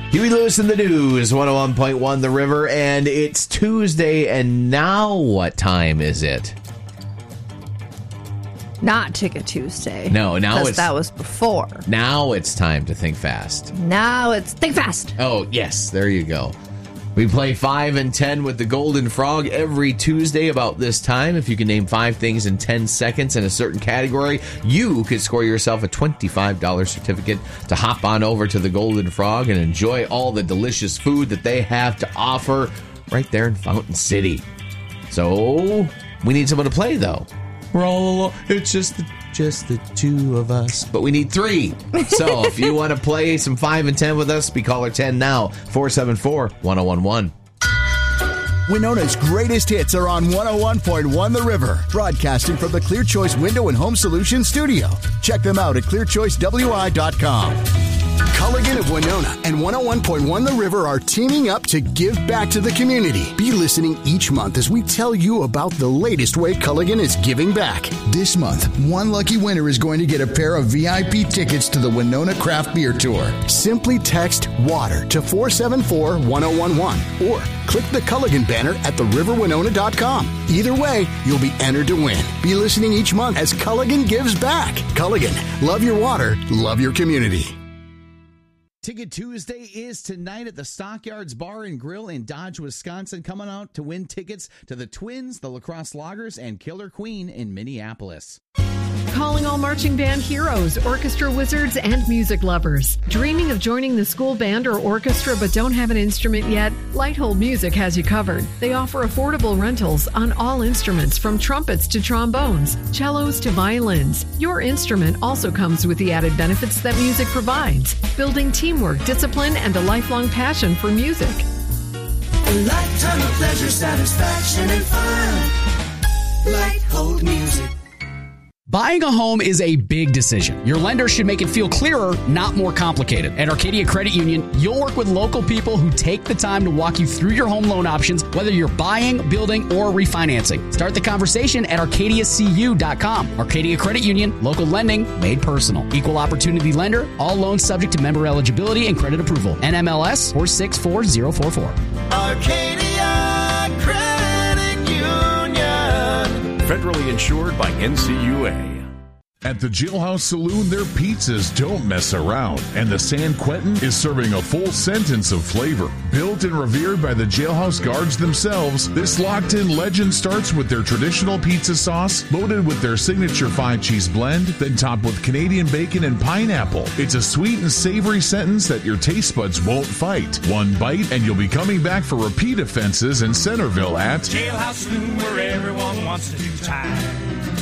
Huey Lewis in the News, 101.1 The River, and it's Tuesday, and now what time is it? Not Ticket Tuesday. No, now because it's... that was before. Now it's time to think fast. Now it's Think Fast. Oh, yes, there you go. We play 5 and 10 with the Golden Frog every Tuesday about this time. If you can name 5 things in 10 seconds in a certain category, you could score yourself a $25 certificate to hop on over to the Golden Frog and enjoy all the delicious food that they have to offer right there in Fountain City. So, we need someone to play, though. We're all alone. It's just the two of us. But we need 3. So if you want to play some 5 and 10 with us, be caller 10 now. 474-1011. Winona's greatest hits are on 101.1 The River, broadcasting from the Clear Choice Window and Home Solutions studio. Check them out at clearchoicewi.com. Culligan of Winona and 101.1 The River are teaming up to give back to the community. Be listening each month as we tell you about the latest way Culligan is giving back. This month, one lucky winner is going to get a pair of VIP tickets to the Winona Craft Beer Tour. Simply text WATER to 474-1011 or click the Culligan banner at theriverwinona.com. Either way, you'll be entered to win. Be listening each month as Culligan gives back. Culligan, love your water, love your community. Ticket Tuesday is tonight at the Stockyards Bar and Grill in Dodge, Wisconsin. Coming out to win tickets to the Twins, the Lacrosse Loggers, and Killer Queen in Minneapolis. Calling all marching band heroes, orchestra wizards, and music lovers. Dreaming of joining the school band or orchestra but don't have an instrument yet? Lighthold Music has you covered. They offer affordable rentals on all instruments from trumpets to trombones, cellos to violins. Your instrument also comes with the added benefits that music provides, building teamwork, discipline, and a lifelong passion for music. A lifetime of pleasure, satisfaction, and fun. Lighthold Music. Buying a home is a big decision. Your lender should make it feel clearer, not more complicated. At Arcadia Credit Union, you'll work with local people who take the time to walk you through your home loan options, whether you're buying, building, or refinancing. Start the conversation at arcadiacu.com. Arcadia Credit Union, local lending made personal. Equal opportunity lender, all loans subject to member eligibility and credit approval. NMLS 464044. Arcadia Credit Union. Federally insured by NCUA. At the Jailhouse Saloon, their pizzas don't mess around, and the San Quentin is serving a full sentence of flavor. Built and revered by the Jailhouse guards themselves, this locked-in legend starts with their traditional pizza sauce, loaded with their signature 5-cheese blend, then topped with Canadian bacon and pineapple. It's a sweet and savory sentence that your taste buds won't fight. One bite, and you'll be coming back for repeat offenses in Centerville at Jailhouse Saloon, where everyone wants to do time.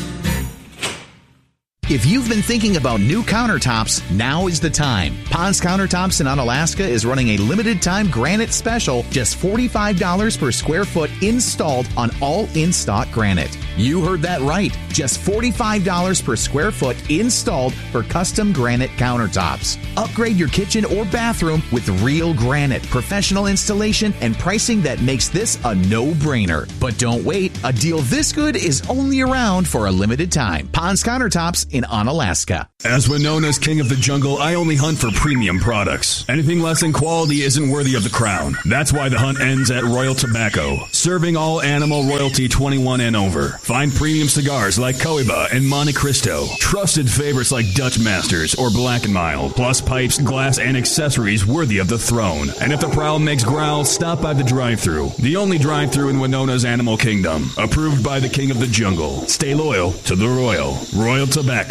If you've been thinking about new countertops, now is the time. Pond's Countertops in Onalaska is running a limited-time granite special, just $45 per square foot installed on all in-stock granite. You heard that right. Just $45 per square foot installed for custom granite countertops. Upgrade your kitchen or bathroom with real granite, professional installation, and pricing that makes this a no-brainer. But don't wait. A deal this good is only around for a limited time. Pond's Countertops in Onalaska. As Winona's king of the jungle, I only hunt for premium products. Anything less than quality isn't worthy of the crown. That's why the hunt ends at Royal Tobacco, serving all animal royalty 21 and over. Find premium cigars like Cohiba and Monte Cristo, trusted favorites like Dutch Masters or Black & Mild, plus pipes, glass, and accessories worthy of the throne. And if the prowl makes growl, stop by the drive-thru, the only drive-thru in Winona's animal kingdom. Approved by the king of the jungle. Stay loyal to the Royal Tobacco.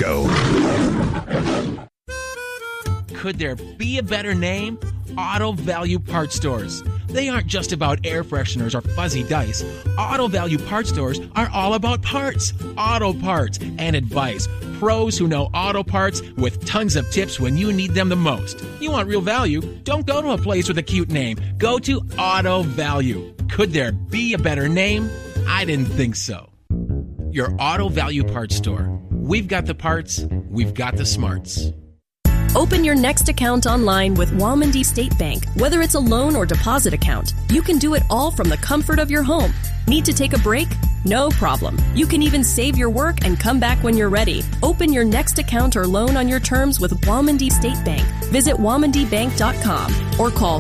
Could there be a better name? Auto Value Parts Stores. They aren't just about air fresheners or fuzzy dice. Auto Value Parts Stores are all about parts, auto parts, and advice. Pros who know auto parts with tons of tips when you need them the most. You want real value? Don't go to a place with a cute name. Go to Auto Value. Could there be a better name? I didn't think so. Your Auto Value Parts Store. We've got the parts, we've got the smarts. Open your next account online with Walmondie State Bank. Whether it's a loan or deposit account, you can do it all from the comfort of your home. Need to take a break? No problem. You can even save your work and come back when you're ready. Open your next account or loan on your terms with Walmondie State Bank. Visit WalmondieBank.com. or call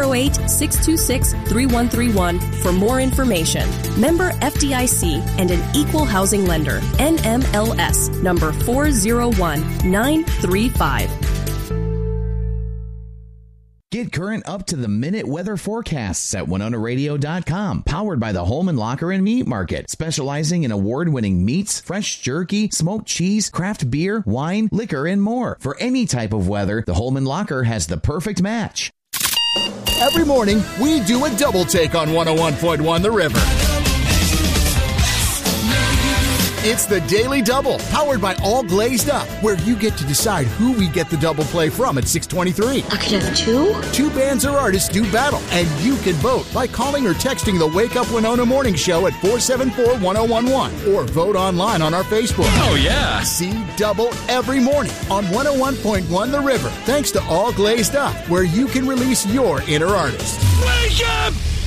608-626-3131 for more information. Member FDIC and an equal housing lender. NMLS number 401935. Get current up-to-the-minute weather forecasts at WinonaRadio.com. Powered by the Holman Locker and Meat Market, specializing in award-winning meats, fresh jerky, smoked cheese, craft beer, wine, liquor, and more. For any type of weather, the Holman Locker has the perfect match. Every morning, we do a double take on 101.1 The River. It's the Daily Double, powered by All Glazed Up, where you get to decide who we get the double play from at 6:23. I could have two? Two bands or artists do battle, and you can vote by calling or texting the Wake Up Winona Morning Show at 474-1011, or vote online on our Facebook. Oh, yeah. See Double every morning on 101.1 The River, thanks to All Glazed Up, where you can release your inner artist. Wake up!